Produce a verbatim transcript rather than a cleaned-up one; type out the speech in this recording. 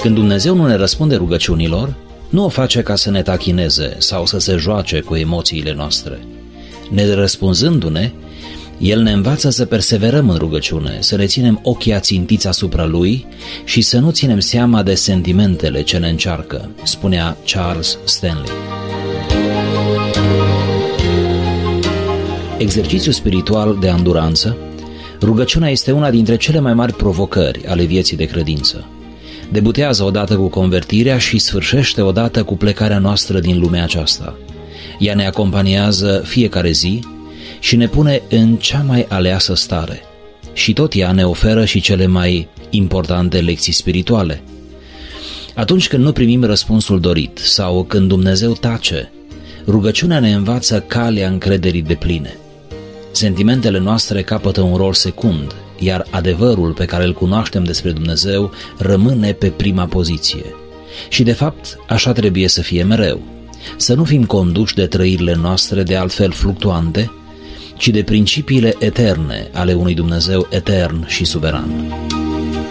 Când Dumnezeu nu ne răspunde rugăciunilor, nu o face ca să ne tachineze sau să se joace cu emoțiile noastre. Nerăspunzându-ne, El ne învață să perseverăm în rugăciune, să ne ținem ochii ațintiți asupra Lui și să nu ținem seama de sentimentele ce ne încearcă, spunea Charles Stanley. Exercițiul spiritual de anduranță, rugăciunea este una dintre cele mai mari provocări ale vieții de credință. Debutează odată cu convertirea și sfârșește odată cu plecarea noastră din lumea aceasta. Ea ne acompaniază fiecare zi și ne pune în cea mai aleasă stare. Și tot ea ne oferă și cele mai importante lecții spirituale. Atunci când nu primim răspunsul dorit sau când Dumnezeu tace, rugăciunea ne învață calea încrederii depline. Sentimentele noastre capătă un rol secund, iar adevărul pe care îl cunoaștem despre Dumnezeu rămâne pe prima poziție. Și de fapt, așa trebuie să fie mereu. Să nu fim conduși de trăirile noastre de altfel fluctuante, ci de principiile eterne ale unui Dumnezeu etern și suveran.